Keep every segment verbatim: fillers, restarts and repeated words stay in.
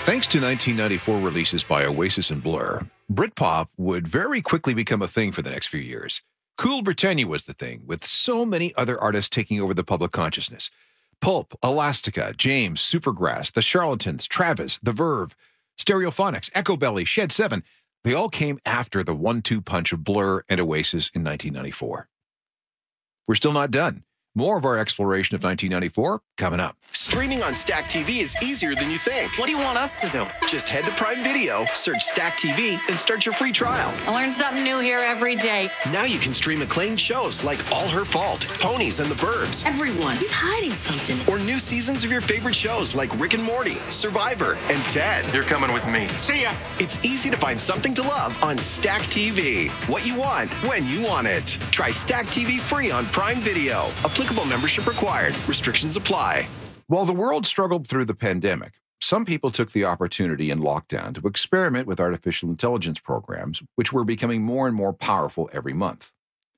Thanks to nineteen ninety-four releases by Oasis and Blur, Britpop would very quickly become a thing for the next few years. Cool Britannia was the thing, with so many other artists taking over the public consciousness. Pulp, Elastica, James, Supergrass, The Charlatans, Travis, The Verve, Stereophonics, Echo Belly, Shed seven, they all came after the one two punch of Blur and Oasis in nineteen ninety-four. We're still not done. More of our exploration of nineteen ninety-four coming up. Streaming on Stack T V is easier than you think. What do you want us to do? Just head to Prime Video, search Stack T V, and start your free trial. I learn something new here every day. Now you can stream acclaimed shows like All Her Fault, Ponies and the Burbs. Everyone is hiding something. Or new seasons of your favorite shows like Rick and Morty, Survivor, and Ted. You're coming with me. See ya. It's easy to find something to love on Stack T V. What you want, when you want it. Try Stack T V free on Prime Video. Applicable membership required. Restrictions apply. While the world struggled through the pandemic, some people took the opportunity in lockdown to experiment with artificial intelligence programs, which were becoming more and more powerful every month.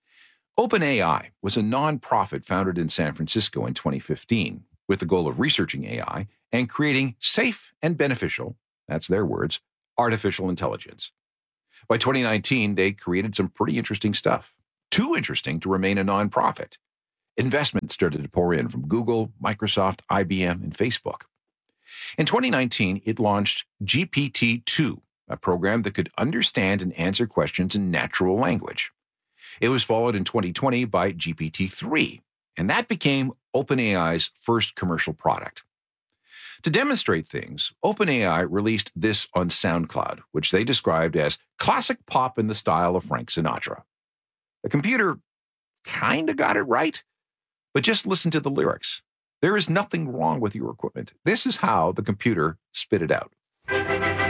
OpenAI was a nonprofit founded in San Francisco in twenty fifteen with the goal of researching A I and creating safe and beneficial, that's their words, artificial intelligence. By twenty nineteen, they created some pretty interesting stuff. Too interesting to remain a nonprofit. Investment started to pour in from Google, Microsoft, I B M, and Facebook. In twenty nineteen, it launched G P T two, a program that could understand and answer questions in natural language. It was followed in twenty twenty by G P T three, and that became OpenAI's first commercial product. To demonstrate things, OpenAI released this on SoundCloud, which they described as classic pop in the style of Frank Sinatra. The computer kinda got it right, but just listen to the lyrics. There is nothing wrong with your equipment. This is how the computer spit it out.